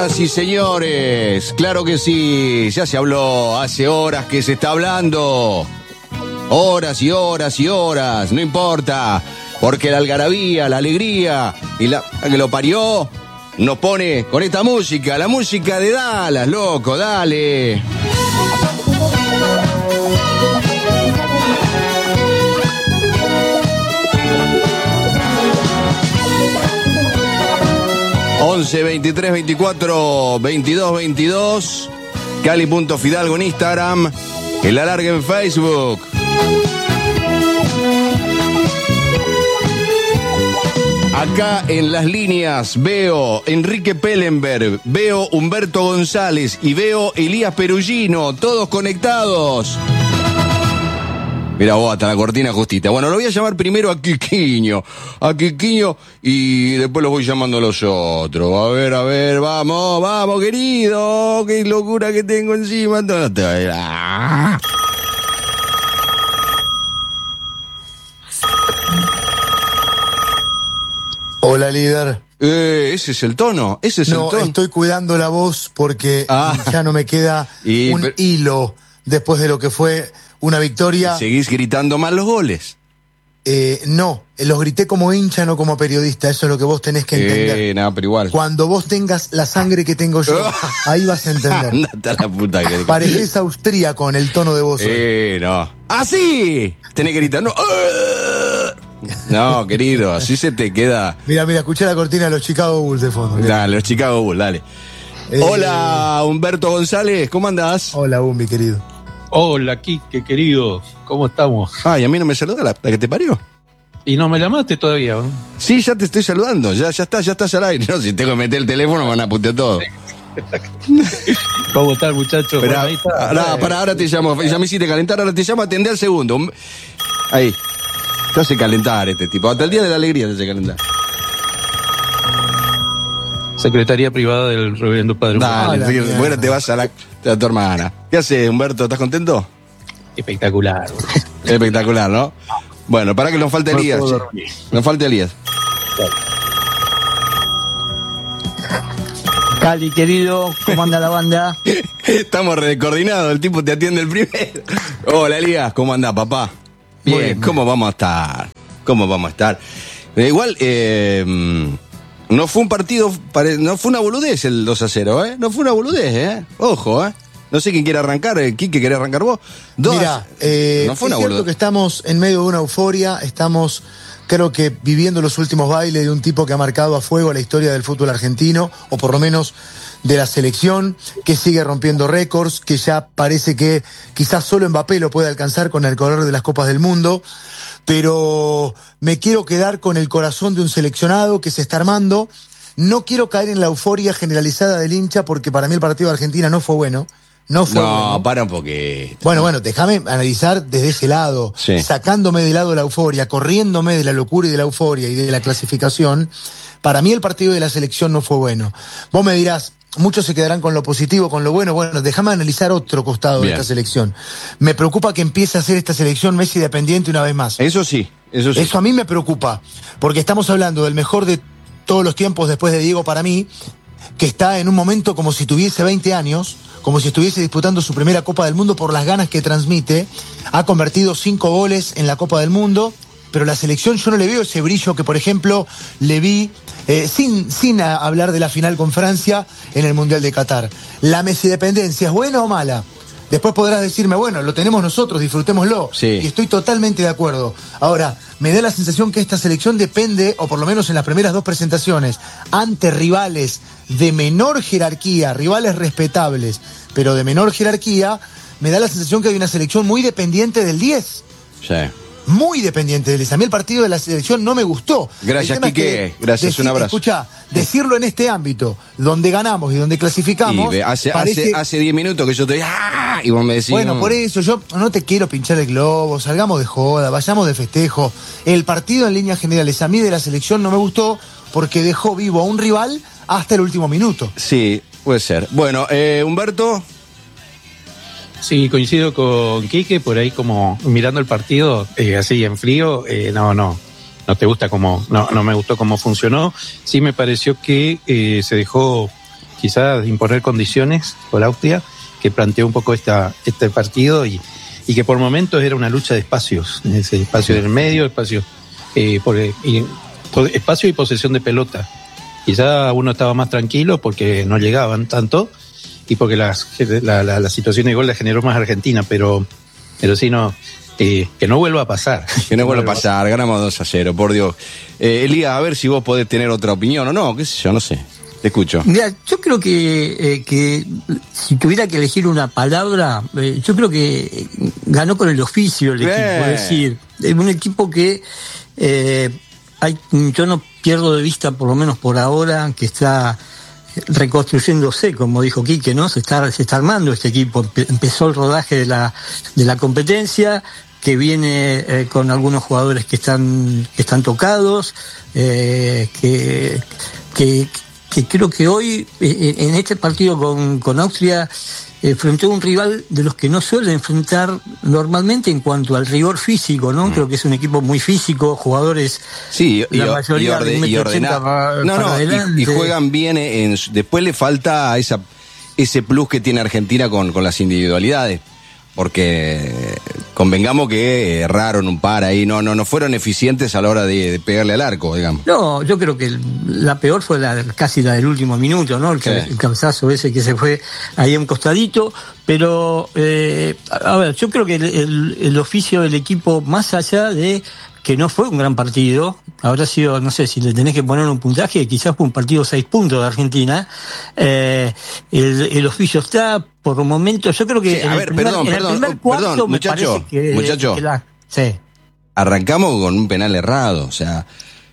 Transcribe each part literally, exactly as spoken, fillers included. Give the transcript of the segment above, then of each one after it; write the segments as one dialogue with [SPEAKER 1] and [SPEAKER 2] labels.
[SPEAKER 1] Señoras y señores, claro que sí, ya se habló, hace horas que se está hablando. Horas y horas y horas, no importa, porque la algarabía, la alegría y la que lo parió nos pone con esta música, la música de Dallas, loco, dale. once, veintitrés, veinticuatro, veintidós, veintidós, Cali.Fidalgo en Instagram, el alargue en Facebook. Acá en las líneas veo Enrique Pellenberg, veo Humberto González y veo Elías Perugino, todos conectados. Mira vos, hasta la cortina justita. Bueno, lo voy a llamar primero a Quiquiño, a Quiquiño y después los voy llamando a los otros. A ver, a ver, vamos, vamos, querido, qué locura que tengo encima. Ah.
[SPEAKER 2] Hola, líder.
[SPEAKER 1] Eh, ese es el tono, ese es
[SPEAKER 2] no,
[SPEAKER 1] el tono.
[SPEAKER 2] No, estoy cuidando la voz porque
[SPEAKER 1] ah.
[SPEAKER 2] ya no me queda y, un pero... hilo después de lo que fue una victoria.
[SPEAKER 1] ¿Seguís gritando mal los goles?
[SPEAKER 2] Eh, no, los grité como hincha, no como periodista. Eso es lo que vos tenés que entender.
[SPEAKER 1] Eh, nada, pero igual.
[SPEAKER 2] Cuando vos tengas la sangre que tengo yo, ahí vas a entender.
[SPEAKER 1] Andate a la puta que...
[SPEAKER 2] Pareces austríaco en el tono de voz.
[SPEAKER 1] Eh, hoy. no. ¡Ah, sí! Tenés que gritar, no. No, querido, así se te queda.
[SPEAKER 2] Mira, mira, escuché la cortina de los Chicago Bulls de fondo. Mira.
[SPEAKER 1] Dale, los Chicago Bulls, dale. Eh... Hola, Humberto González, ¿cómo andás?
[SPEAKER 2] Hola, Bumbi, querido.
[SPEAKER 3] Hola, Quique, querido, ¿cómo estamos?
[SPEAKER 1] Ay, a mí no me saluda la, la que te parió.
[SPEAKER 3] ¿Y no me llamaste todavía? ¿no?
[SPEAKER 1] Sí, ya te estoy saludando, ya, ya está, ya estás al aire. No, si tengo que meter el teléfono me van a putear todo.
[SPEAKER 3] ¿Cómo estás, muchacho?
[SPEAKER 1] Bueno, ahí está. Ahora, para, ahora te llamo, ya me hiciste calentar, ahora te llamo, atendé al segundo. Ahí. Te hace calentar este tipo, hasta el día de la alegría te hace calentar.
[SPEAKER 3] Secretaría privada del reverendo padre.
[SPEAKER 1] Dale, sí, bueno, te vas a la a tu hermana. ¿Qué haces, Humberto? ¿Estás contento?
[SPEAKER 3] Espectacular.
[SPEAKER 1] Espectacular, ¿no? Bueno, para que nos falte Elías. Nos falte Elías.
[SPEAKER 4] Cali, querido, ¿cómo anda la banda?
[SPEAKER 1] Estamos recoordinados, el tipo te atiende el primero. Hola, Elías, ¿cómo anda, papá? Bien, bien, ¿cómo vamos a estar? ¿Cómo vamos a estar? Eh, igual, eh, no fue un partido, no fue una boludez el dos a cero, ¿eh? No fue una boludez, ¿eh? Ojo, ¿eh? No sé quién quiere arrancar, eh, Quique, ¿querés arrancar vos? Dos,
[SPEAKER 2] Mira, eh, no fue una es cierto boludez. Que estamos en medio de una euforia, estamos, creo que, viviendo los últimos bailes de un tipo que ha marcado a fuego la historia del fútbol argentino, o por lo menos de la selección, que sigue rompiendo récords, que ya parece que quizás solo Mbappé lo puede alcanzar con el color de las Copas del Mundo, pero me quiero quedar con el corazón de un seleccionado que se está armando. No quiero caer en la euforia generalizada del hincha, porque para mí el partido de Argentina no fue bueno. No fue
[SPEAKER 1] No,
[SPEAKER 2] bueno.
[SPEAKER 1] para un poquito.
[SPEAKER 2] Bueno, bueno, déjame analizar desde ese lado,
[SPEAKER 1] sí.
[SPEAKER 2] Sacándome de lado la euforia, corriéndome de la locura y de la euforia y de la clasificación. Para mí el partido de la selección no fue bueno. Vos me dirás, muchos se quedarán con lo positivo, con lo bueno. Bueno, déjame analizar otro costado Bien. de esta selección. Me preocupa que empiece a hacer esta selección Messi dependiente una vez más.
[SPEAKER 1] Eso sí, eso sí.
[SPEAKER 2] Eso a mí me preocupa, porque estamos hablando del mejor de todos los tiempos después de Diego para mí, que está en un momento como si tuviese veinte años, como si estuviese disputando su primera Copa del Mundo por las ganas que transmite. Ha convertido cinco goles en la Copa del Mundo, pero la selección yo no le veo ese brillo que, por ejemplo, le vi, eh, sin, sin hablar de la final con Francia en el Mundial de Qatar. ¿La Messi dependencia es buena o mala? Después podrás decirme, bueno, lo tenemos nosotros, disfrutémoslo.
[SPEAKER 1] Sí.
[SPEAKER 2] Y estoy totalmente de acuerdo. Ahora, me da la sensación que esta selección depende, o por lo menos en las primeras dos presentaciones, ante rivales de menor jerarquía, rivales respetables, pero de menor jerarquía, me da la sensación que hay una selección muy dependiente del diez.
[SPEAKER 1] Sí.
[SPEAKER 2] Muy dependiente del diez. A mí el partido de la selección no me gustó.
[SPEAKER 1] Gracias, Quique. Gracias,
[SPEAKER 2] decir,
[SPEAKER 1] un abrazo.
[SPEAKER 2] Escucha, decirlo en este ámbito, donde ganamos y donde clasificamos.
[SPEAKER 1] Y hace,
[SPEAKER 2] parece...
[SPEAKER 1] hace, hace diez minutos que yo te ¡ah! Y vos me decís.
[SPEAKER 2] Bueno,
[SPEAKER 1] no.
[SPEAKER 2] por eso yo no te quiero pinchar el globo, salgamos de joda, vayamos de festejo. El partido en líneas generales, a mí de la selección no me gustó porque dejó vivo a un rival hasta el último minuto.
[SPEAKER 1] Sí, puede ser. Bueno, eh, Humberto.
[SPEAKER 3] Sí, coincido con Quique, por ahí como mirando el partido, eh, así en frío, eh, no, no, no te gusta cómo, no, no me gustó cómo funcionó. Sí me pareció que eh, se dejó quizás imponer condiciones por Austria, que planteó un poco esta, este partido y, y que por momentos era una lucha de espacios, ese espacio del medio, espacio, eh, por, y, por, espacio y posesión de pelota. Quizá uno estaba más tranquilo porque no llegaban tanto y porque las, la, la, la situación de gol la generó más Argentina, pero, pero sí, no, eh, que no vuelva a pasar.
[SPEAKER 1] Que no vuelva a pasar, ganamos dos a cero, por Dios. Eh, Elías, a ver si vos podés tener otra opinión o no, qué sé yo, no sé. Te escucho.
[SPEAKER 4] Mira, yo creo que, eh, que si tuviera que elegir una palabra, eh, yo creo que ganó con el oficio el
[SPEAKER 1] Bien.
[SPEAKER 4] equipo. Es decir, es un equipo que eh, hay, yo no pierdo de vista, por lo menos por ahora, que está reconstruyéndose, como dijo Quique, ¿no? Se está, se está armando este equipo. Empezó el rodaje de la, de la competencia, que viene eh, con algunos jugadores que están, que están tocados, eh, que, que que creo que hoy, eh, en este partido con, con Austria, enfrentó a un rival de los que no suele enfrentar normalmente en cuanto al rigor físico, ¿no? Mm. Creo que es un equipo muy físico, jugadores,
[SPEAKER 1] sí, y,
[SPEAKER 4] la mayoría
[SPEAKER 1] y, orde, y ordenado. No, no, y, y juegan bien, en, después le falta esa, ese plus que tiene Argentina con, con las individualidades. Porque convengamos que erraron un par ahí, no no no fueron eficientes a la hora de, de pegarle al arco, digamos.
[SPEAKER 4] No, yo creo que la peor fue la casi la del último minuto, ¿no? El, sí. el cabezazo ese que se fue ahí a un costadito, pero eh, a ver, yo creo que el, el, el oficio del equipo, más allá de que no fue un gran partido, habrá sido, no sé, si le tenés que poner un puntaje, quizás fue un partido seis puntos de Argentina, eh, el, el oficio está, por momentos, yo creo que...
[SPEAKER 1] Sí, a ver,
[SPEAKER 4] primer,
[SPEAKER 1] perdón, perdón, perdón, muchacho,
[SPEAKER 4] que,
[SPEAKER 1] muchacho,
[SPEAKER 4] que la, sí.
[SPEAKER 1] Arrancamos con un penal errado, o sea...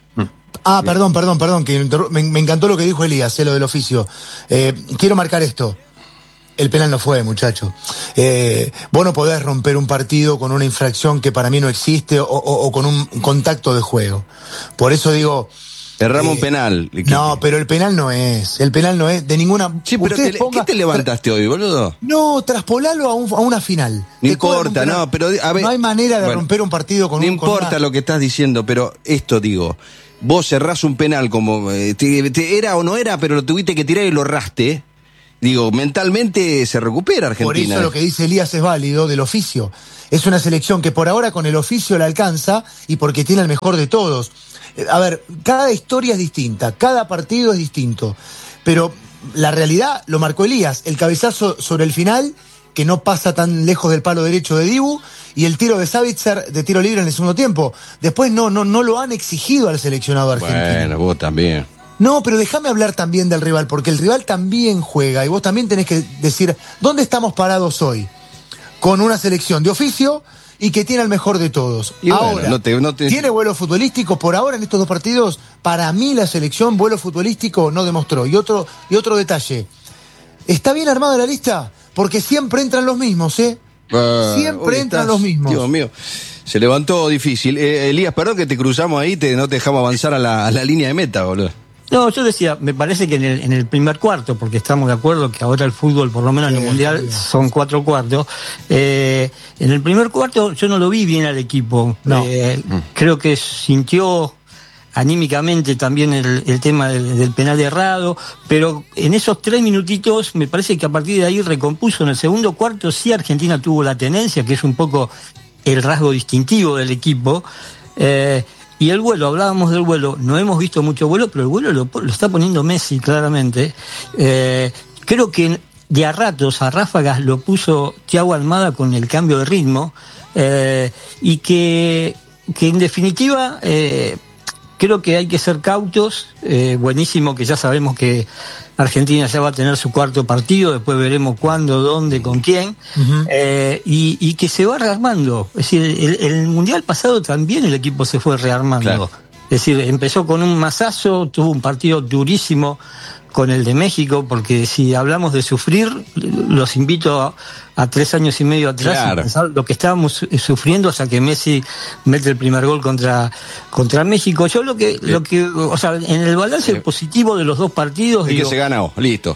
[SPEAKER 2] Ah, perdón, perdón, perdón, que me, me encantó lo que dijo Elías, eh, lo del oficio. Eh, quiero marcar esto. El penal no fue, muchacho. Eh, vos no podés romper un partido con una infracción que para mí no existe o, o, o con un contacto de juego. Por eso digo...
[SPEAKER 1] Erramos
[SPEAKER 2] eh,
[SPEAKER 1] un penal.
[SPEAKER 2] No, pero el penal no es. El penal no es de ninguna...
[SPEAKER 1] Sí, pero te, ponga, ¿qué te levantaste hoy, boludo?
[SPEAKER 2] No, traspolalo a, un, a una final.
[SPEAKER 1] No importa, no, pero... A ver,
[SPEAKER 2] no hay manera de bueno, romper un partido con
[SPEAKER 1] no
[SPEAKER 2] un...
[SPEAKER 1] No importa
[SPEAKER 2] con
[SPEAKER 1] lo que estás diciendo, pero esto digo... Vos cerrás un penal como... Eh, te, te, era o no era, pero lo tuviste que tirar y lo erraste... Digo, mentalmente se recupera Argentina.
[SPEAKER 2] Por eso lo que dice Elías es válido del oficio. Es una selección que por ahora con el oficio la alcanza y porque tiene el mejor de todos. A ver, cada historia es distinta, cada partido es distinto. Pero la realidad lo marcó Elías. El cabezazo sobre el final, que no pasa tan lejos del palo derecho de Dibu, y el tiro de Savitzer de tiro libre en el segundo tiempo. Después no, no, no lo han exigido al seleccionado argentino.
[SPEAKER 1] Bueno, vos también.
[SPEAKER 2] No, pero déjame hablar también del rival, porque el rival también juega y vos también tenés que decir, ¿dónde estamos parados hoy? Con una selección de oficio y que tiene al mejor de todos.
[SPEAKER 1] Y
[SPEAKER 2] ahora,
[SPEAKER 1] bueno, no te, no te...
[SPEAKER 2] ¿tiene vuelo futbolístico? Por ahora en estos dos partidos, para mí la selección vuelo futbolístico no demostró. Y otro, y otro detalle, ¿está bien armada la lista? Porque siempre entran los mismos, ¿eh? Uh, siempre entran estás, los mismos.
[SPEAKER 1] Dios mío. Se levantó difícil. Eh, Elías, perdón que te cruzamos ahí, te, no te dejamos avanzar a la, a la línea de meta, boludo.
[SPEAKER 4] No, yo decía, me parece que en el, en el primer cuarto, porque estamos de acuerdo que ahora el fútbol, por lo menos en el Mundial, son cuatro cuartos. Eh, en el primer cuarto yo no lo vi bien al equipo.
[SPEAKER 2] No.
[SPEAKER 4] Eh, mm. Creo que sintió anímicamente también el, el tema del, del penal errado, pero en esos tres minutitos me parece que a partir de ahí recompuso. En el segundo cuarto sí Argentina tuvo la tenencia, que es un poco el rasgo distintivo del equipo. Eh, Y el vuelo, hablábamos del vuelo, no hemos visto mucho vuelo, pero el vuelo lo, lo está poniendo Messi claramente. Eh, creo que de a ratos, a ráfagas, lo puso Thiago Almada con el cambio de ritmo, eh, y que, que en definitiva eh, creo que hay que ser cautos. Eh, buenísimo que ya sabemos que Argentina ya va a tener su cuarto partido, después veremos cuándo, dónde, con quién, uh-huh. eh, y, y que se va rearmando. Es decir, el, el Mundial pasado también el equipo se fue rearmando. Claro. Es decir, empezó con un masazo, tuvo un partido durísimo con el de México, porque si hablamos de sufrir, los invito a, a tres años y medio atrás, claro. y pensar lo que estábamos sufriendo hasta que Messi mete el primer gol contra, contra México. Yo lo que, lo que, o sea, en el balance sí. positivo de los dos partidos,
[SPEAKER 1] es
[SPEAKER 4] digo,
[SPEAKER 1] que se ganó, listo.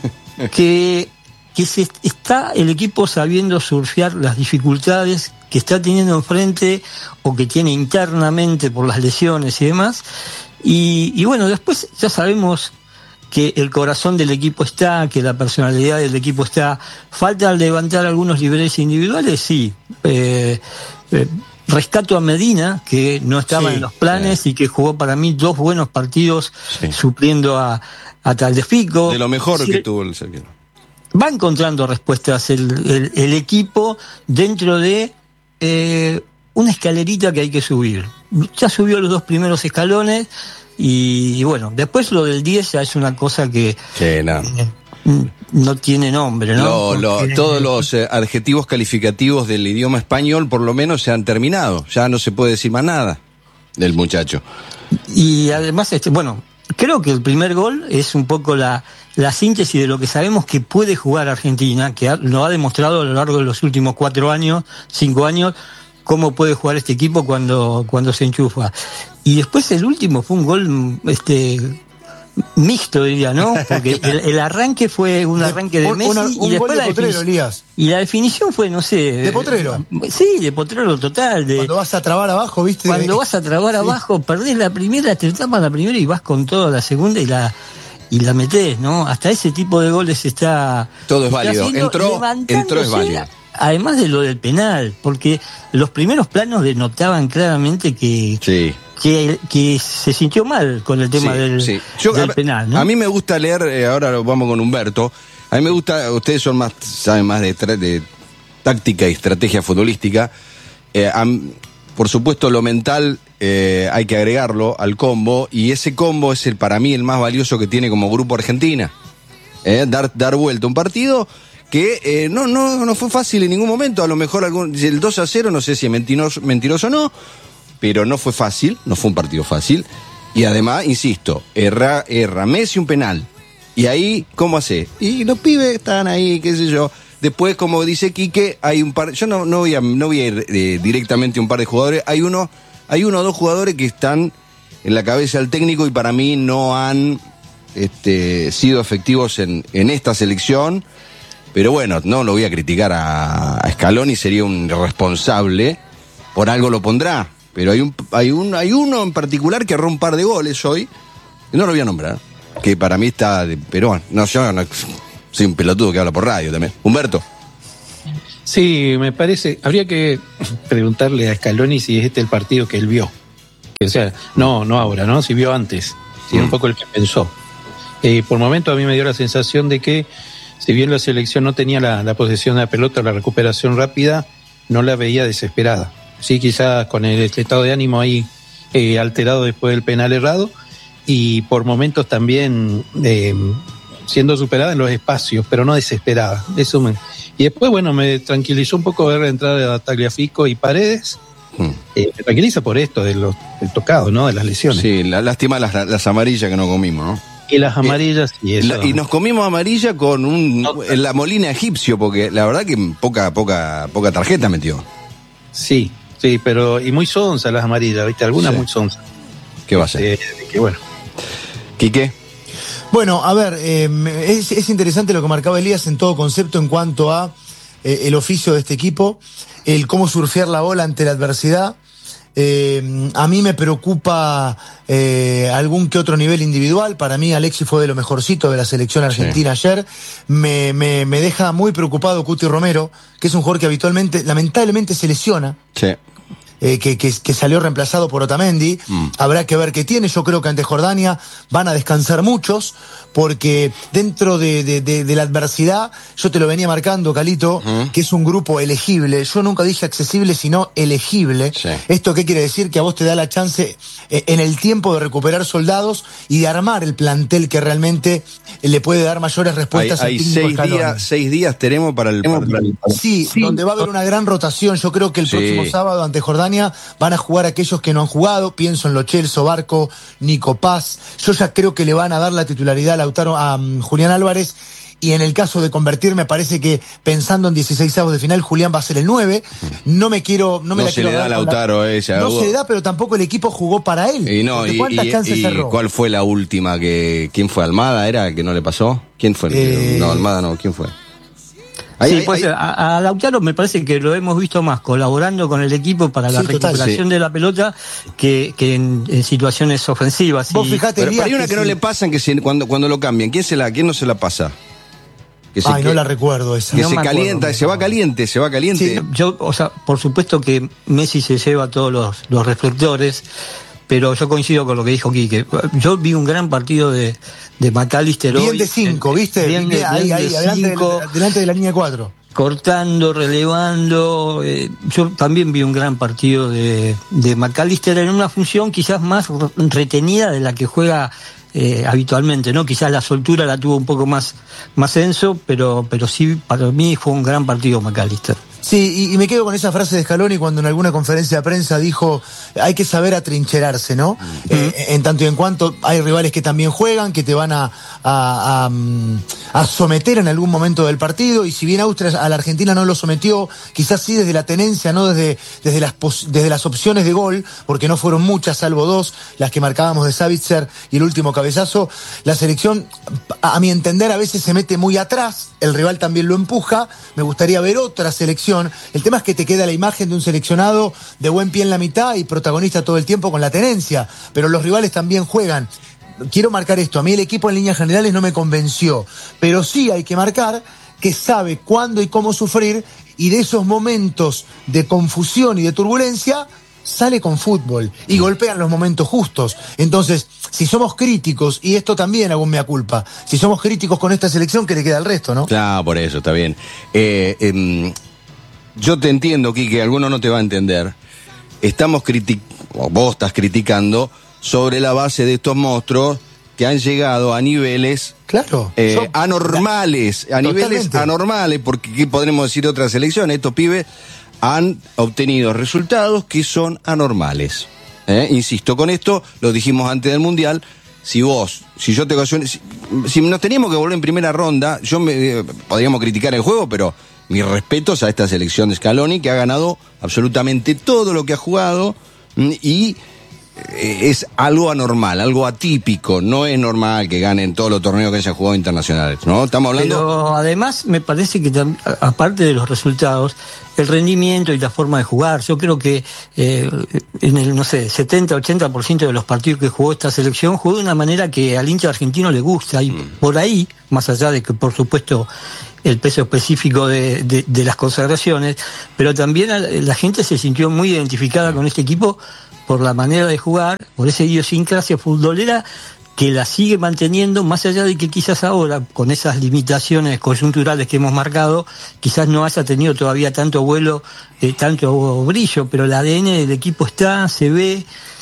[SPEAKER 4] que, que se está el equipo sabiendo surfear las dificultades que está teniendo enfrente o que tiene internamente por las lesiones y demás. Y, y bueno, después ya sabemos que el corazón del equipo está, que la personalidad del equipo está. Falta levantar algunos niveles individuales, sí. Eh, eh, rescato a Medina, que no estaba
[SPEAKER 2] Sí,
[SPEAKER 4] en los planes
[SPEAKER 1] sí.
[SPEAKER 4] y que jugó para mí dos buenos partidos
[SPEAKER 1] Sí.
[SPEAKER 4] supliendo a, a Tagliafico.
[SPEAKER 1] De lo mejor
[SPEAKER 4] Sí,
[SPEAKER 1] que tuvo el Sergio.
[SPEAKER 4] va encontrando respuestas el, el, el equipo dentro de eh, una escalerita que hay que subir. Ya subió los dos primeros escalones y, y bueno, después lo del diez ya es una cosa que
[SPEAKER 1] Sí, no.
[SPEAKER 4] eh, no tiene nombre, ¿no?
[SPEAKER 1] Lo- lo-
[SPEAKER 4] Porque-
[SPEAKER 1] todos los eh, adjetivos calificativos del idioma español por lo menos se han terminado. Ya no se puede decir más nada del muchacho.
[SPEAKER 4] Y además, este, bueno, creo que el primer gol es un poco la, la síntesis de lo que sabemos que puede jugar Argentina, que ha- lo ha demostrado a lo largo de los últimos cuatro años, cinco años, cómo puede jugar este equipo cuando, cuando se enchufa. Y después el último fue un gol este mixto, diría, ¿no? Porque el, el arranque fue un arranque de
[SPEAKER 2] Un-
[SPEAKER 4] Messi
[SPEAKER 2] una- un
[SPEAKER 4] y
[SPEAKER 2] gol
[SPEAKER 4] después
[SPEAKER 2] de
[SPEAKER 4] la
[SPEAKER 2] Potrero,
[SPEAKER 4] definición-
[SPEAKER 2] Elías.
[SPEAKER 4] y la definición fue, no sé...
[SPEAKER 2] ¿De Potrero?
[SPEAKER 4] Sí, de Potrero total. De,
[SPEAKER 2] Cuando vas a trabar abajo, ¿viste?
[SPEAKER 4] cuando vas a trabar
[SPEAKER 2] Sí.
[SPEAKER 4] abajo, perdés la primera, te tapas la primera y vas con toda la segunda y la y la metés, ¿no? Hasta ese tipo de goles está...
[SPEAKER 1] Todo es
[SPEAKER 4] está
[SPEAKER 1] válido.
[SPEAKER 4] haciendo,
[SPEAKER 1] Entró,
[SPEAKER 4] levantándose,
[SPEAKER 1] entró es válido.
[SPEAKER 4] Además de lo del penal, porque los primeros planos denotaban claramente que,
[SPEAKER 1] Sí.
[SPEAKER 4] que, que se sintió mal con el tema
[SPEAKER 1] Sí,
[SPEAKER 4] del,
[SPEAKER 1] sí. Yo,
[SPEAKER 4] del
[SPEAKER 1] a,
[SPEAKER 4] penal, ¿no?
[SPEAKER 1] a mí me gusta leer, eh, ahora lo vamos con Humberto, a mí me gusta, ustedes son más, saben más de, tra- de táctica y estrategia futbolística, eh, am- por supuesto lo mental eh, hay que agregarlo al combo, y ese combo es el para mí el más valioso que tiene como grupo Argentina, eh, dar, dar vuelta a un partido que eh, no, no, no fue fácil en ningún momento, a lo mejor algún, el dos a cero, no sé si es mentiroso, mentiroso o no, pero no fue fácil, no fue un partido fácil. Y además, insisto, erra, erra Messi un penal. Y ahí, ¿cómo hace? Y los pibes están ahí, qué sé yo. Después, como dice Quique, hay un par. Yo no, no voy a, no voy a ir eh, directamente a un par de jugadores. Hay uno, hay uno o dos jugadores que están en la cabeza del técnico y para mí no han este, sido efectivos en, en esta selección. Pero bueno, no lo voy a criticar a, a Scaloni, sería un irresponsable. Por algo lo pondrá. Pero hay un, hay un, hay uno en particular que erró un par de goles hoy, y no lo voy a nombrar, que para mí está de, pero bueno, no, yo no, soy un pelotudo que habla por radio también. Humberto.
[SPEAKER 3] Sí, me parece, habría que preguntarle a Scaloni si es este el partido que él vio. O sea, no, no ahora, ¿no? Si vio antes, si es un poco el que pensó. Eh, por momento a mí me dio la sensación de que, si bien la selección no tenía la, la posesión de la pelota, la recuperación rápida, no la veía desesperada. Sí, quizás con el estado de ánimo ahí eh, alterado después del penal errado, y por momentos también eh, siendo superada en los espacios, pero no desesperada. Eso me... Y después, bueno, me tranquilizó un poco ver la entrada de Tagliafico y Paredes.
[SPEAKER 1] Hmm.
[SPEAKER 3] Eh, me tranquiliza por esto, de los, del tocado, ¿no? De las lesiones.
[SPEAKER 1] Sí, la, lástima las, las amarillas que no comimos, ¿no?
[SPEAKER 3] Y las amarillas y eso.
[SPEAKER 1] La- y nos comimos amarilla con un
[SPEAKER 3] No.
[SPEAKER 1] en la Molina egipcio, porque la verdad que poca, poca, poca tarjeta metió.
[SPEAKER 3] Sí, sí, pero y muy sonsa las amarillas, ¿viste? Algunas
[SPEAKER 1] Sí.
[SPEAKER 3] muy sonsa.
[SPEAKER 1] ¿Qué va a ser?
[SPEAKER 3] Eh, que bueno.
[SPEAKER 1] ¿Quique?
[SPEAKER 2] Bueno, a ver, eh, es, es interesante lo que marcaba Elías en todo concepto en cuanto a eh, el oficio de este equipo, el cómo surfear la bola ante la adversidad. Eh, a mí me preocupa eh, algún que otro nivel individual. Para mí Alexis fue de lo mejorcito de la selección argentina
[SPEAKER 1] Sí.
[SPEAKER 2] ayer. Me, me, me deja muy preocupado Cuti Romero, que es un jugador que habitualmente, lamentablemente, se lesiona.
[SPEAKER 1] Sí.
[SPEAKER 2] Eh, que, que, que salió reemplazado por Otamendi.
[SPEAKER 1] Mm.
[SPEAKER 2] Habrá que ver qué tiene. Yo creo que ante Jordania van a descansar muchos, porque dentro de, de, de, de la adversidad, yo te lo venía marcando, Calito,
[SPEAKER 1] Mm.
[SPEAKER 2] que es un grupo elegible. Yo nunca dije accesible, sino elegible.
[SPEAKER 1] Sí.
[SPEAKER 2] ¿Esto qué quiere decir? Que a vos te da la chance eh, en el tiempo de recuperar soldados y de armar el plantel que realmente eh, le puede dar mayores
[SPEAKER 1] Hay,
[SPEAKER 2] respuestas al
[SPEAKER 1] hay
[SPEAKER 2] técnico
[SPEAKER 1] seis
[SPEAKER 2] Scaloni.
[SPEAKER 1] días, seis días tenemos para el partido.
[SPEAKER 2] Sí, donde va a haber una gran rotación. Yo creo que el
[SPEAKER 1] Sí.
[SPEAKER 2] próximo sábado ante Jordania van a jugar aquellos que no han jugado. Pienso en Lo Celso, Barco, Nico Paz. Yo ya creo que le van a dar la titularidad a Lautaro, a um, Julián Álvarez. Y en el caso de convertir, me parece que pensando en dieciseisavos de final, Julián va a ser el nueve. No me quiero, no me
[SPEAKER 1] No
[SPEAKER 2] la
[SPEAKER 1] se
[SPEAKER 2] quiero
[SPEAKER 1] le da a
[SPEAKER 2] dar con la-
[SPEAKER 1] Lautaro, eh, ya
[SPEAKER 2] No
[SPEAKER 1] hubo-
[SPEAKER 2] se le da, pero tampoco el equipo jugó para él.
[SPEAKER 1] Y no,
[SPEAKER 2] Porque
[SPEAKER 1] y,
[SPEAKER 2] ¿cuántas
[SPEAKER 1] y-
[SPEAKER 2] chances
[SPEAKER 1] y
[SPEAKER 2] cerró?
[SPEAKER 1] ¿cuál fue la última que quién fue? Almada era que no le pasó? ¿Quién fue? el que-
[SPEAKER 2] Eh,
[SPEAKER 1] No, Almada no, ¿quién fue?
[SPEAKER 4] Ahí, sí, ahí, pues ahí. A, a Lautaro me parece que lo hemos visto más colaborando con el equipo para la sí, recuperación total, sí. de la pelota que, que en, en situaciones ofensivas.
[SPEAKER 1] Vos fijate, pero, pero hay una que, que no sí. le pasan que si, cuando, cuando lo cambian, ¿quién, se la, ¿quién no se la pasa?
[SPEAKER 2] Que se, Ay, que, no la recuerdo esa.
[SPEAKER 1] Que
[SPEAKER 2] no
[SPEAKER 1] se calienta, se va caliente, se va caliente.
[SPEAKER 4] Sí, yo, o sea, por supuesto que Messi se lleva todos los, los reflectores, pero yo coincido con lo que dijo Quique. Yo vi un gran partido de, de McAllister
[SPEAKER 2] bien
[SPEAKER 4] hoy.
[SPEAKER 2] de cinco, ¿viste?
[SPEAKER 4] Bien de,
[SPEAKER 2] ahí,
[SPEAKER 4] bien
[SPEAKER 2] ahí,
[SPEAKER 4] de
[SPEAKER 2] adelante,
[SPEAKER 4] cinco,
[SPEAKER 2] de, delante de la línea cuatro.
[SPEAKER 4] Cortando, relevando. Eh, yo también vi un gran partido de, de McAllister en una función quizás más retenida de la que juega eh, habitualmente, ¿no? Quizás la soltura la tuvo un poco más, más Enzo, pero, pero sí, para mí fue un gran partido McAllister.
[SPEAKER 2] Sí, y, y me quedo con esa frase de Scaloni cuando en alguna conferencia de prensa dijo hay que saber atrincherarse, ¿no? Uh-huh. Eh, en tanto y en cuanto hay rivales que también juegan, que te van a, a, a, a someter en algún momento del partido, y si bien Austria a la Argentina no lo sometió, quizás sí desde la tenencia, no desde, desde, las, desde las opciones de gol, porque no fueron muchas, salvo dos, las que marcábamos de Savitzer y el último cabezazo. La selección, a, a mi entender, a veces se mete muy atrás, el rival también lo empuja. Me gustaría ver otra selección. El tema es que te queda la imagen de un seleccionado de buen pie en la mitad y protagonista todo el tiempo con la tenencia, pero los rivales también juegan. Quiero marcar esto, a mí el equipo en líneas generales no me convenció, pero sí hay que marcar que sabe cuándo y cómo sufrir, y de esos momentos de confusión y de turbulencia sale con fútbol y golpean los momentos justos. Entonces, si somos críticos, y esto también hago un mea culpa, si somos críticos con esta selección, ¿qué le queda al resto, no?
[SPEAKER 1] Claro, por eso, está bien. Eh, eh, yo te entiendo, Quique, alguno no te va a entender. Estamos criticando, vos estás criticando, sobre la base de estos monstruos que han llegado a niveles
[SPEAKER 2] claro,
[SPEAKER 1] eh,
[SPEAKER 2] yo,
[SPEAKER 1] anormales, a
[SPEAKER 2] totalmente.
[SPEAKER 1] niveles anormales, porque ¿qué podremos decir de otras selecciones? Estos pibes han obtenido resultados que son anormales. ¿Eh? Insisto, con esto lo dijimos antes del Mundial. Si vos, si yo te ocasioné, si, si nos teníamos que volver en primera ronda, yo me eh, podríamos criticar el juego, pero mis respetos a esta selección de Scaloni, que ha ganado absolutamente todo lo que ha jugado, y es algo anormal, algo atípico. No es normal que ganen todos los torneos que hayan jugado internacionales, ¿no? Estamos hablando.
[SPEAKER 4] Pero además me parece que tam- aparte de los resultados, el rendimiento y la forma de jugar, yo creo que eh, en el, no sé, setenta a ochenta por ciento de los partidos que jugó esta selección jugó de una manera que al hincha argentino le gusta, y mm. por ahí, más allá de que por supuesto el peso específico de, de, de las consagraciones, pero también la gente se sintió muy identificada con este equipo por la manera de jugar, por esa idiosincrasia futbolera que la sigue manteniendo, más allá de que quizás ahora, con esas limitaciones coyunturales que hemos marcado, quizás no haya tenido todavía tanto vuelo, eh, tanto brillo, pero el A D N del equipo está, se ve.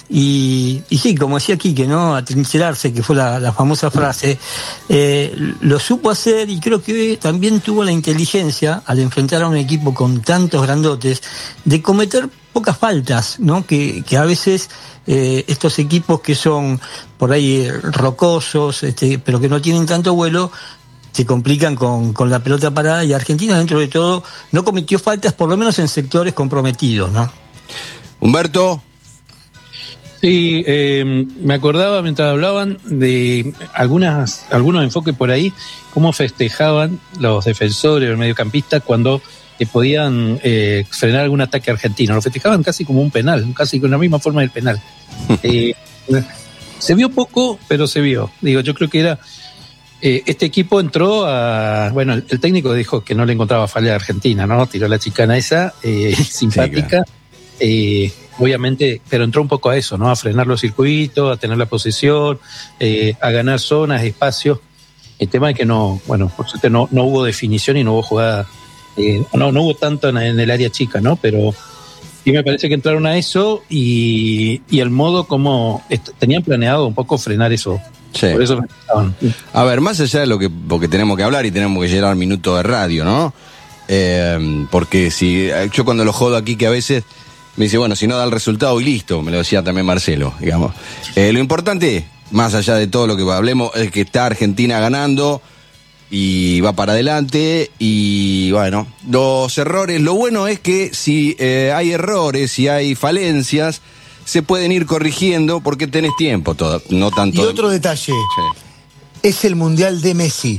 [SPEAKER 4] Y, y sí, como decía Quique, ¿no? Atrincherarse, que fue la, la famosa frase, eh, lo supo hacer, y creo que también tuvo la inteligencia, al enfrentar a un equipo con tantos grandotes, de cometer pocas faltas, ¿no? Que, que a veces eh, estos equipos que son por ahí rocosos, este, pero que no tienen tanto vuelo, se complican con, con la pelota parada, y Argentina, dentro de todo, no cometió faltas, por lo menos en sectores comprometidos, ¿no?
[SPEAKER 1] Humberto.
[SPEAKER 3] Sí, eh, me acordaba mientras hablaban de algunas algunos enfoques por ahí, cómo festejaban los defensores, los mediocampistas, cuando eh, podían eh, frenar algún ataque argentino. Lo festejaban casi como un penal, casi con la misma forma del penal. eh, se vio poco, pero se vio. Digo, yo creo que era... Eh, este equipo entró a... Bueno, el, el técnico dijo que no le encontraba falla a Argentina, ¿no? Tiró la chicana esa, eh, simpática. Sí, claro. eh, Obviamente, pero entró un poco a eso, ¿no? A frenar los circuitos, a tener la posesión, eh, a ganar zonas, espacios. El tema es que no, bueno, por suerte no, no hubo definición y no hubo jugada, eh, no, no hubo tanto en, en el área chica, ¿no? Pero sí me parece que entraron a eso, y, y el modo como est- tenían planeado un poco frenar eso.
[SPEAKER 1] Sí.
[SPEAKER 3] Por eso estaban.
[SPEAKER 1] A ver, más allá de lo que porque tenemos que hablar y tenemos que llegar al minuto de radio, ¿no? Eh, porque si yo cuando lo jodo aquí, que a veces me dice, bueno, si no da el resultado y listo, me lo decía también Marcelo, digamos. Eh, lo importante, más allá de todo lo que hablemos, es que está Argentina ganando y va para adelante, y bueno, los errores, lo bueno es que si eh, hay errores, si hay falencias, se pueden ir corrigiendo porque tenés tiempo, todo, no tanto.
[SPEAKER 2] Y otro detalle, sí. Es el Mundial de Messi.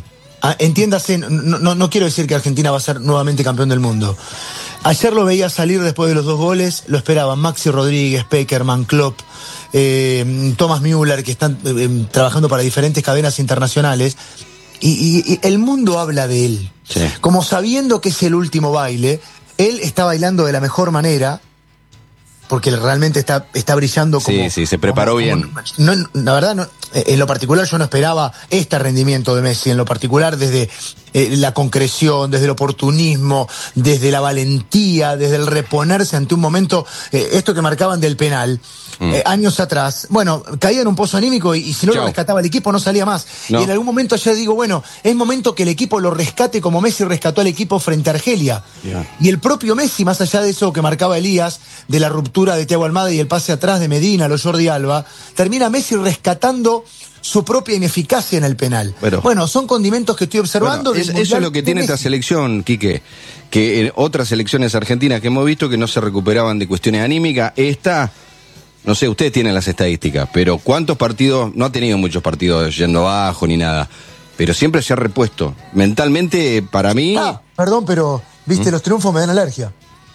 [SPEAKER 2] entiéndase, no, no, no quiero decir que Argentina va a ser nuevamente campeón del mundo. Ayer lo veía salir después de los dos goles, lo esperaban Maxi Rodríguez, Pekerman, Klopp, eh, Thomas Müller, que están eh, trabajando para diferentes cadenas internacionales, y, y, y el mundo habla de él. Sí. Como sabiendo que es el último baile, él está bailando de la mejor manera, porque realmente está, está brillando como...
[SPEAKER 1] Sí, sí, se preparó
[SPEAKER 2] como,
[SPEAKER 1] bien.
[SPEAKER 2] Como, no, la verdad, no, en lo particular yo no esperaba este rendimiento de Messi, en lo particular desde eh, la concreción, desde el oportunismo, desde la valentía, desde el reponerse ante un momento, eh, esto que marcaban del penal, mm. eh, años atrás, bueno, caía en un pozo anímico y, y si no Chau. lo rescataba el equipo no salía más. No. Y en algún momento ya digo, bueno, es momento que el equipo lo rescate como Messi rescató al equipo frente a Argelia. Yeah. Y el propio Messi, más allá de eso que marcaba Elías, de la ruptura de Thiago Almada y el pase atrás de Medina, lo Jordi Alba, termina Messi rescatando su propia ineficacia en el penal. Pero, bueno, son condimentos que estoy observando.
[SPEAKER 1] Bueno, es, eso es lo que tiene Messi. Esta selección, Quique, que en otras selecciones argentinas que hemos visto que no se recuperaban de cuestiones anímicas, esta, no sé, ustedes tienen las estadísticas, pero ¿cuántos partidos? No ha tenido muchos partidos yendo abajo ni nada, pero siempre se ha repuesto. Mentalmente, para mí...
[SPEAKER 2] Ah, perdón, pero, viste, ¿Mm? Los triunfos me dan alergia.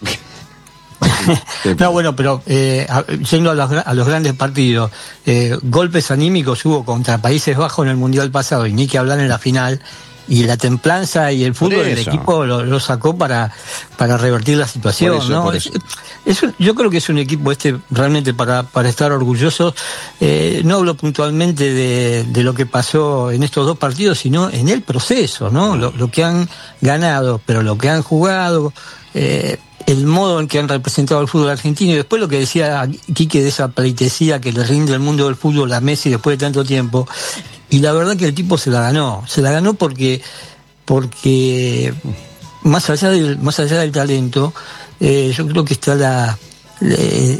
[SPEAKER 4] No, bueno, pero eh, yendo a los, a los grandes partidos, eh, golpes anímicos hubo contra Países Bajos en el Mundial pasado y ni que hablar en la final, y la templanza y el fútbol del equipo lo, lo sacó para, para revertir la situación, eso, ¿no? Es, es un, yo creo que es un equipo este realmente para, para estar orgullosos. Eh, no hablo puntualmente de, de lo que pasó en estos dos partidos, sino en el proceso, ¿no? Lo, lo que han ganado, pero lo que han jugado, eh, el modo en que han representado el fútbol argentino, y después lo que decía Quique de esa pleitesía que le rinde el mundo del fútbol a Messi después de tanto tiempo, y la verdad que el tipo se la ganó, se la ganó porque porque más allá del, más allá del talento, eh, yo creo que está la, la,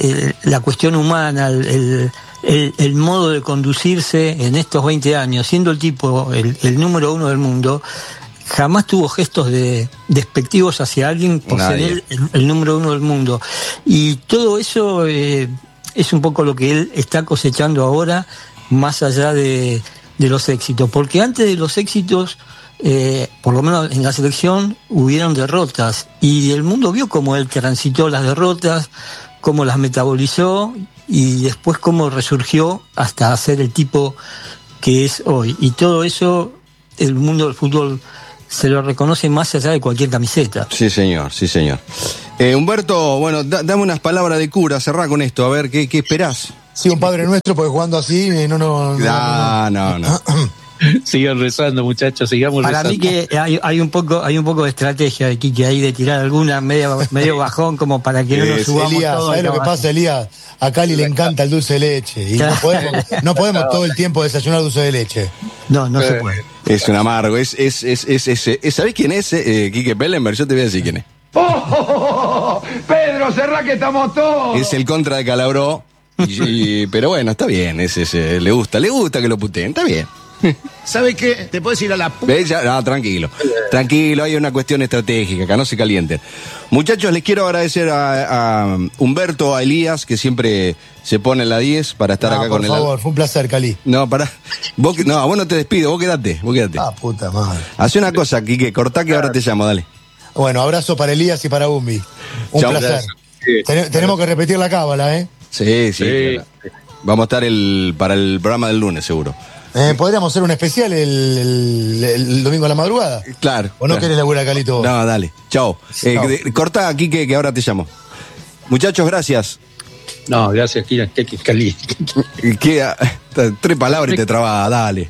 [SPEAKER 4] la cuestión humana, el, el, el modo de conducirse en estos veinte años, siendo el tipo el, el número uno del mundo. Jamás tuvo gestos de despectivos hacia alguien por Nadie. ser él el, el número uno del mundo. Y todo eso eh, es un poco lo que él está cosechando ahora, más allá de, de los éxitos. Porque antes de los éxitos, eh, por lo menos en la selección, hubieron derrotas. Y el mundo vio cómo él transitó las derrotas, cómo las metabolizó y después cómo resurgió hasta ser el tipo que es hoy. Y todo eso, el mundo del fútbol se lo reconoce más allá de cualquier camiseta.
[SPEAKER 1] Sí, señor, sí, señor. Eh, Humberto, bueno, da, dame unas palabras de cura, cerrá con esto, a ver, ¿qué, qué esperás?
[SPEAKER 2] Sí, un Padre Nuestro, porque jugando así, no, no...
[SPEAKER 1] No, no, no. no.
[SPEAKER 3] Sigan rezando, muchachos, sigamos
[SPEAKER 4] Para
[SPEAKER 3] rezando.
[SPEAKER 4] Para mí que hay, hay un poco hay un poco de estrategia de Quique ahí de tirar alguna medio, medio bajón como para que no nos subamos
[SPEAKER 2] Elías,
[SPEAKER 4] todo.
[SPEAKER 2] ¿sabés lo que pasa, Elías? A Cali le encanta el dulce de leche y no podemos, no podemos todo el tiempo desayunar dulce de leche.
[SPEAKER 4] No, no eh, se puede.
[SPEAKER 1] Es un amargo, es, es, es, es, es, es ¿sabés quién es? Eh, Quique Pellenberg, yo te voy a decir quién es.
[SPEAKER 5] ¡Oh, oh, oh, oh! Pedro, cerrá que estamos todos.
[SPEAKER 1] Es el contra de Calabró, y, y, pero bueno, está bien, es, es, le gusta, le gusta que lo puteen, está bien.
[SPEAKER 5] ¿Sabes qué? Te puedes ir a la puta.
[SPEAKER 1] No, tranquilo, tranquilo, hay una cuestión estratégica, que no se calienten. Muchachos, les quiero agradecer a, a Humberto, a Elías, que siempre se pone en la diez para estar no, acá con él.
[SPEAKER 2] Por favor, fue un placer, Cali.
[SPEAKER 1] No, pará. Vos, no, vos no te despido, vos quedate, vos quedate.
[SPEAKER 2] Ah, puta madre.
[SPEAKER 1] Hace una cosa, Quique, cortá que ahora te llamo, dale.
[SPEAKER 2] Bueno, abrazo para Elías y para Bumbi. Un Chau, placer. Sí. Ten, tenemos que repetir la cábala, ¿eh?
[SPEAKER 1] Sí, sí. sí. Claro. Vamos a estar el, para el programa del lunes, seguro.
[SPEAKER 2] Eh, podríamos hacer un especial el, el, el domingo a la madrugada.
[SPEAKER 1] Claro.
[SPEAKER 2] ¿O no
[SPEAKER 1] claro.
[SPEAKER 2] querés laburar, Calito?
[SPEAKER 1] No, dale. Chao. Eh, no. Cortá aquí que, que ahora te llamo. Muchachos, gracias.
[SPEAKER 3] No, gracias, Kira. Cali.
[SPEAKER 1] Queda tres palabras y te trabas, dale.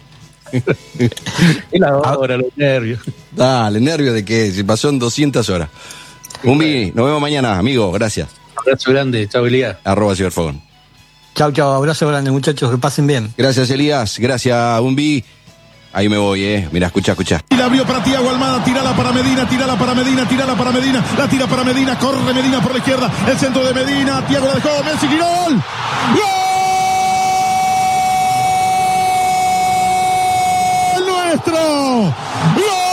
[SPEAKER 3] Es la hora, los nervios.
[SPEAKER 1] Dale, nervios de que se pasó en doscientas horas. Umbi, nos vemos mañana, amigo. Gracias.
[SPEAKER 3] Abrazo grande. Chao, Elías.
[SPEAKER 1] Arroba Ciberfogón.
[SPEAKER 4] Chau, chau, abrazo grande, muchachos, que pasen bien.
[SPEAKER 1] Gracias, Elías, gracias, Umbi. Ahí me voy, eh. Mira, escucha, escucha.
[SPEAKER 6] Y la abrió para Thiago Almada, tirala para Medina, tirala para Medina, tirala para Medina, la tira para Medina, corre Medina por la izquierda, el centro de Medina, Thiago la dejó, Messi, gol. ¡Gol nuestro! ¡Gol!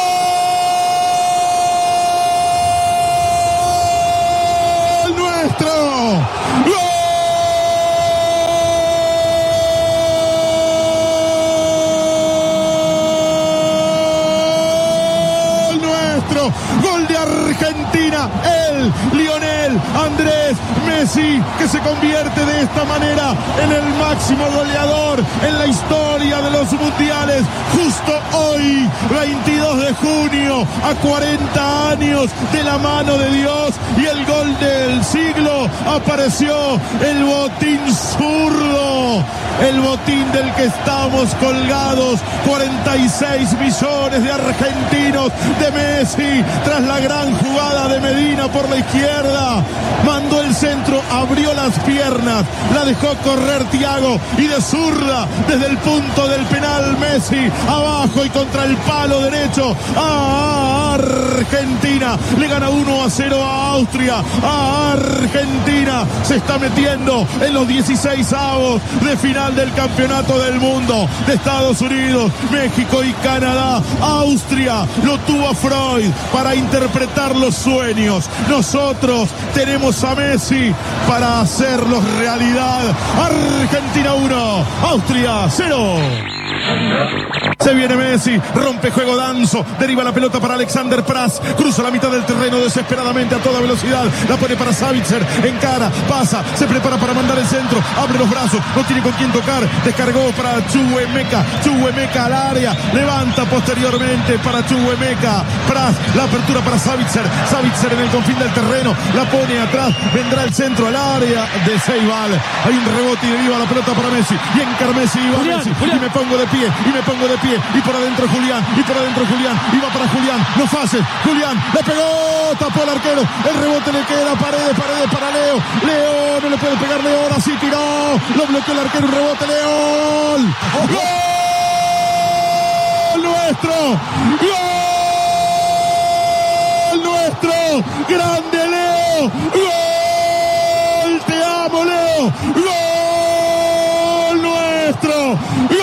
[SPEAKER 6] Argentina, el Lionel Andrés Messi, que se convierte de esta manera en el máximo goleador en la historia de los mundiales, justo hoy, veintidós de junio, a cuarenta años de la mano de Dios, y el gol del siglo. Apareció el botín zurdo, el botín del que estamos colgados, cuarenta y seis millones de argentinos de Messi, tras la gran jugada de Medina por la izquierda, mandó el centro, abrió las piernas, la dejó correr Thiago, y de zurda, desde el punto del penal, Messi, abajo y contra el palo derecho, a Argentina, le gana uno a cero a Austria, a Argentina, se está metiendo en los dieciséis avos de final del campeonato del mundo de Estados Unidos, México y Canadá. Austria lo tuvo a Freud para interpretar los sueños, nosotros tenemos a Messi para hacerlos realidad. Argentina uno, Austria cero. Se viene Messi, rompe juego Danzo, deriva la pelota para Alexander Pras, cruza la mitad del terreno desesperadamente a toda velocidad, la pone para Savitzer, encara, pasa, se prepara para mandar el centro, abre los brazos, no tiene con quién tocar, descargó para Chukwuemeka, Chukwuemeka al área, levanta posteriormente para Chukwuemeka, Pras, la apertura para Savitzer, Savitzer en el confín del terreno, la pone atrás, vendrá el centro al área de Ceibal, hay un rebote y deriva la pelota para Messi, y encara Messi, y va
[SPEAKER 4] Julián,
[SPEAKER 6] Messi,
[SPEAKER 4] Julián.
[SPEAKER 6] y me pongo de pie, y me pongo de pie, y por adentro Julián, y por adentro Julián, y va para Julián, no fases, Julián, le pegó, tapó el arquero, el rebote le queda, Paredes, Paredes para Leo, Leo, no le puede pegar Leo, ahora sí tiró, lo bloqueó el arquero, un rebote, Leo, ¡gol nuestro! ¡Gol nuestro! ¡Grande Leo! ¡Gol! ¡Te amo, Leo! ¡Gol nuestro! ¡Gol!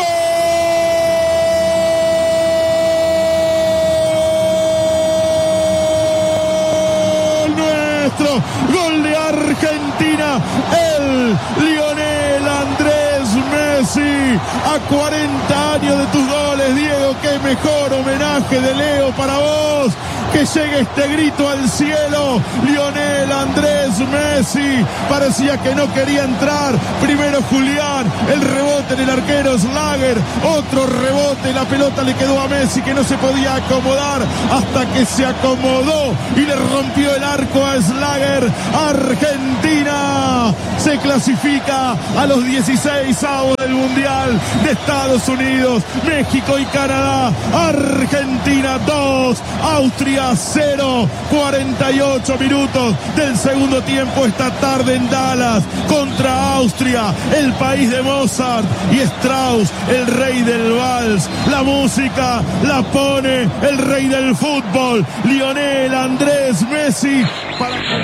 [SPEAKER 6] Gol de Argentina, el Lionel Andrés Messi, a cuarenta años de tus goles, Diego, qué mejor homenaje de Leo para vos, que llegue este grito al cielo. Lionel Andrés Messi, parecía que no quería entrar, primero Julián, el rebote en el arquero Schlager, otro rebote, la pelota le quedó a Messi, que no se podía acomodar, hasta que se acomodó y le rompió el arco a Schlager. Argentina se clasifica a los dieciséis avos del Mundial de Estados Unidos, México y Canadá. Argentina dos, Austria cero, cuarenta y ocho minutos del segundo tiempo esta tarde en Dallas contra Austria, el país de Mozart y Strauss, el rey del vals. La música la pone el rey del fútbol, Lionel Andrés Messi, para